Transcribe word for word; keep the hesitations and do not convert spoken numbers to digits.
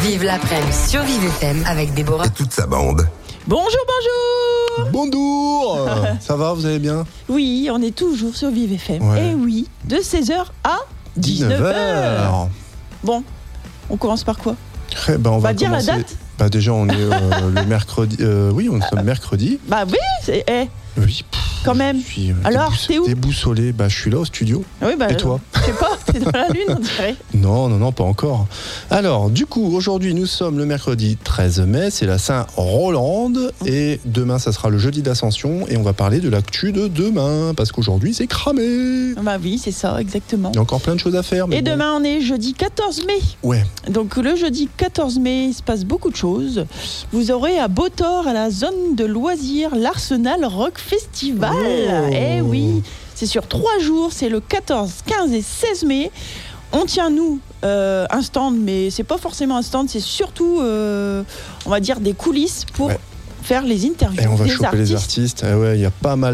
Vive l'après-midi sur Vive F M avec Déborah. Et toute sa bande. Bonjour, bonjour. Bonjour. Ça va, vous allez bien? Oui, on est toujours sur Vive F M. Ouais. Et oui, de seize heures à dix-neuf heures. Bon, on commence par quoi? Eh ben, on, on va, va dire commencer... la date. Bah déjà, on est euh, le mercredi. Euh, oui, on est mercredi. Bah oui, c'est... Eh, oui. quand même. Je suis, euh, Alors, débouss- t'es où? Déboussolé. Bah, je suis là au studio. Oui, bah, Et toi? Je sais pas, t'es dans la lune, on dirait. Non, non, non, pas encore. Alors, du coup, aujourd'hui, nous sommes le mercredi treize mai, c'est la Saint-Rolande, et demain, ça sera le jeudi d'Ascension, et on va parler de l'actu de demain, parce qu'aujourd'hui, c'est cramé. Bah oui, c'est ça, exactement. Il y a encore plein de choses à faire. Mais Et bon. demain, on est jeudi quatorze mai. Ouais. Donc le jeudi quatorze mai, il se passe beaucoup de choses. Vous aurez à Beautor, à la zone de loisirs, l'Arsenal Rock Festival. Oh. Eh oui, c'est sur trois jours, c'est le quatorze, quinze et seize mai. On tient, nous, euh, un stand, mais c'est pas forcément un stand, c'est surtout, euh, on va dire, des coulisses pour Ouais. faire les interviews Et on va des choper artistes. les artistes. Eh ouais, il y a pas mal